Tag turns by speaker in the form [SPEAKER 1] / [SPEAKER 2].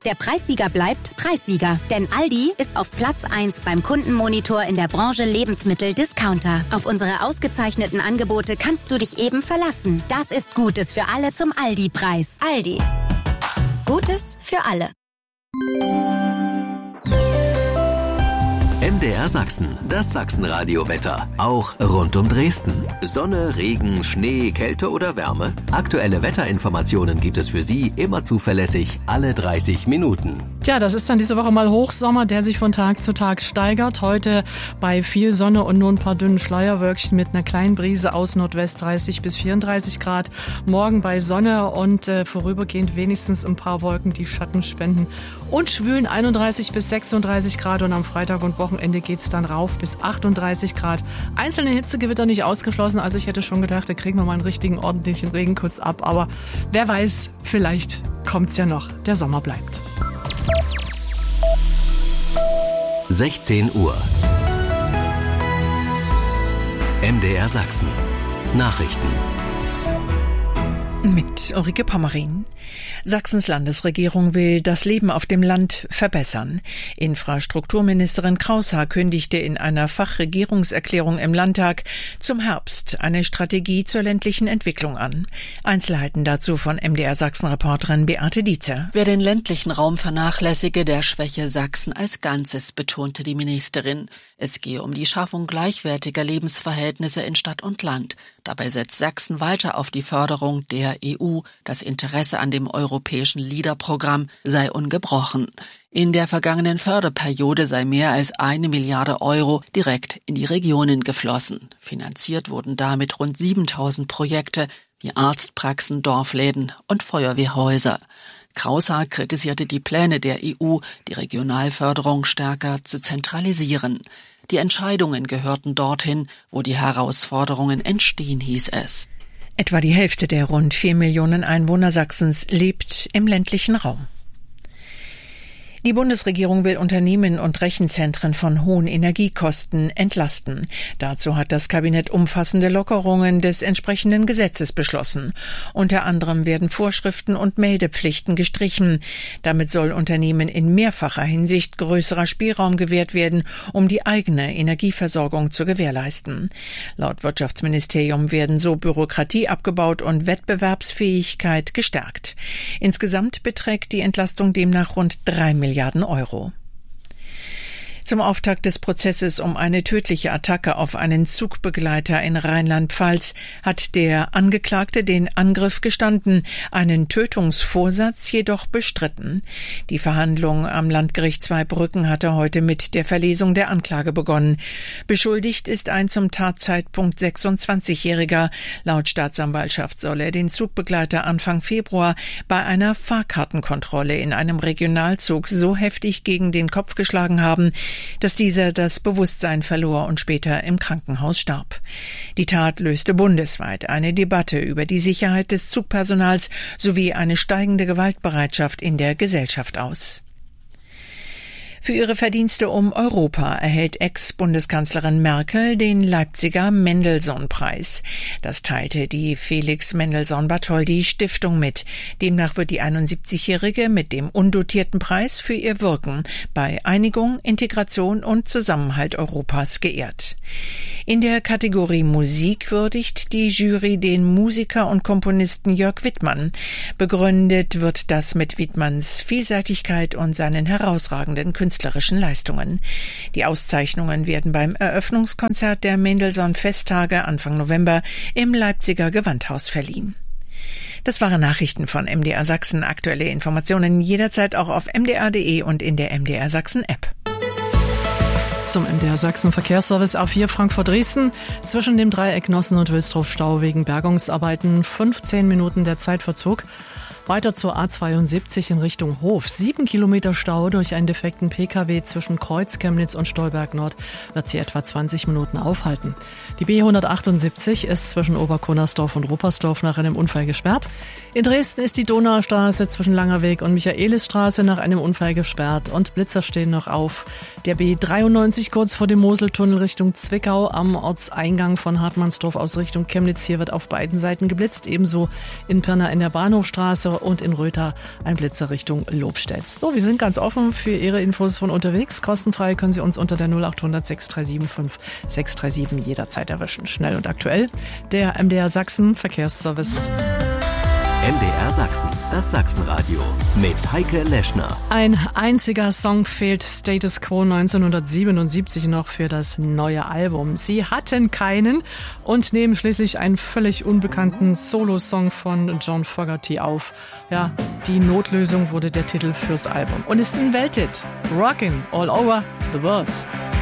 [SPEAKER 1] Der Preissieger bleibt Preissieger. Denn Aldi ist auf Platz 1 beim Kundenmonitor in der Branche Lebensmittel-Discounter. Auf unsere ausgezeichneten Angebote kannst du dich eben verlassen. Das ist Gutes für alle zum Aldi-Preis. Aldi. Gutes für alle.
[SPEAKER 2] MDR Sachsen, das Sachsenradio-Wetter. Auch rund um Dresden. Sonne, Regen, Schnee, Kälte oder Wärme? Aktuelle Wetterinformationen gibt es für Sie immer zuverlässig alle 30 Minuten.
[SPEAKER 3] Ja, das ist dann diese Woche mal Hochsommer, der sich von Tag zu Tag steigert. Heute bei viel Sonne und nur ein paar dünnen Schleierwölkchen mit einer kleinen Brise aus Nordwest 30 bis 34 Grad. Morgen bei Sonne und vorübergehend wenigstens ein paar Wolken, die Schatten spenden. Und schwülen 31 bis 36 Grad und am Freitag und Wochenende geht's dann rauf bis 38 Grad. Einzelne Hitzegewitter nicht ausgeschlossen, also ich hätte schon gedacht, da kriegen wir mal einen richtigen ordentlichen Regenkuss ab. Aber wer weiß, vielleicht kommt's ja noch. Der Sommer bleibt.
[SPEAKER 2] 16 Uhr. MDR Sachsen. Nachrichten.
[SPEAKER 4] Mit Ulrike Pommerin. Sachsens Landesregierung will das Leben auf dem Land verbessern. Infrastrukturministerin Kraushaar kündigte in einer Fachregierungserklärung im Landtag zum Herbst eine Strategie zur ländlichen Entwicklung an. Einzelheiten dazu von MDR Sachsen-Reporterin Beate Dietzer.
[SPEAKER 5] Wer den ländlichen Raum vernachlässige, der schwäche Sachsen als Ganzes, betonte die Ministerin. Es gehe um die Schaffung gleichwertiger Lebensverhältnisse in Stadt und Land. Dabei setzt Sachsen weiter auf die Förderung der EU. Das Interesse an dem europäischen LEADER-Programm sei ungebrochen. In der vergangenen Förderperiode sei mehr als 1 Milliarde Euro direkt in die Regionen geflossen. Finanziert wurden damit rund 7.000 Projekte wie Arztpraxen, Dorfläden und Feuerwehrhäuser. Kraushaar kritisierte die Pläne der EU, die Regionalförderung stärker zu zentralisieren. Die Entscheidungen gehörten dorthin, wo die Herausforderungen entstehen, hieß es.
[SPEAKER 4] Etwa die Hälfte der rund 4 Millionen Einwohner Sachsens lebt im ländlichen Raum. Die Bundesregierung will Unternehmen und Rechenzentren von hohen Energiekosten entlasten. Dazu hat das Kabinett umfassende Lockerungen des entsprechenden Gesetzes beschlossen. Unter anderem werden Vorschriften und Meldepflichten gestrichen. Damit soll Unternehmen in mehrfacher Hinsicht größerer Spielraum gewährt werden, um die eigene Energieversorgung zu gewährleisten. Laut Wirtschaftsministerium werden so Bürokratie abgebaut und Wettbewerbsfähigkeit gestärkt. Insgesamt beträgt die Entlastung demnach rund 3 Milliarden Euro. Zum Auftakt des Prozesses um eine tödliche Attacke auf einen Zugbegleiter in Rheinland-Pfalz hat der Angeklagte den Angriff gestanden, einen Tötungsvorsatz jedoch bestritten. Die Verhandlung am Landgericht Zweibrücken hatte heute mit der Verlesung der Anklage begonnen. Beschuldigt ist ein zum Tatzeitpunkt 26-Jähriger. Laut Staatsanwaltschaft soll er den Zugbegleiter Anfang Februar bei einer Fahrkartenkontrolle in einem Regionalzug so heftig gegen den Kopf geschlagen haben, dass dieser das Bewusstsein verlor und später im Krankenhaus starb. Die Tat löste bundesweit eine Debatte über die Sicherheit des Zugpersonals sowie eine steigende Gewaltbereitschaft in der Gesellschaft aus. Für ihre Verdienste um Europa erhält Ex-Bundeskanzlerin Merkel den Leipziger Mendelssohn-Preis. Das teilte die Felix-Mendelssohn-Bartholdy-Stiftung mit. Demnach wird die 71-Jährige mit dem undotierten Preis für ihr Wirken bei Einigung, Integration und Zusammenhalt Europas geehrt. In der Kategorie Musik würdigt die Jury den Musiker und Komponisten Jörg Wittmann. Begründet wird das mit Wittmanns Vielseitigkeit und seinen herausragenden künstlerischen Leistungen. Die Auszeichnungen werden beim Eröffnungskonzert der Mendelssohn-Festtage Anfang November im Leipziger Gewandhaus verliehen. Das waren Nachrichten von MDR Sachsen. Aktuelle Informationen jederzeit auch auf mdr.de und in der MDR Sachsen App.
[SPEAKER 3] Zum MDR Sachsen Verkehrsservice A4 Frankfurt-Dresden. Zwischen dem Dreieck Nossen und Wilsdruf Stau wegen Bergungsarbeiten 15 Minuten der Zeitverzug. Weiter zur A72 in Richtung Hof. 7 Kilometer Stau durch einen defekten Pkw zwischen Kreuz, Chemnitz und Stolberg Nord wird sie etwa 20 Minuten aufhalten. Die B178 ist zwischen Oberkonnersdorf und Ruppersdorf nach einem Unfall gesperrt. In Dresden ist die Donaustraße zwischen Langerweg und Michaelisstraße nach einem Unfall gesperrt und Blitzer stehen noch auf. Der B93 kurz vor dem Moseltunnel Richtung Zwickau am Ortseingang von Hartmannsdorf aus Richtung Chemnitz. Hier wird auf beiden Seiten geblitzt, ebenso in Pirna in der Bahnhofstraße Blitzer und in Röther ein Blitzer Richtung Lobstedt. So, wir sind ganz offen für Ihre Infos von unterwegs. Kostenfrei können Sie uns unter der 0800 637 5637 jederzeit erwischen. Schnell und aktuell. Der MDR Sachsen Verkehrsservice.
[SPEAKER 2] MDR Sachsen, das Sachsenradio mit Heike Leschner.
[SPEAKER 3] Ein einziger Song fehlt Status Quo 1977 noch für das neue Album. Sie hatten keinen und nehmen schließlich einen völlig unbekannten Solo-Song von John Fogerty auf. Ja, die Notlösung wurde der Titel fürs Album und ist ein Welthit. Rockin' all over the world.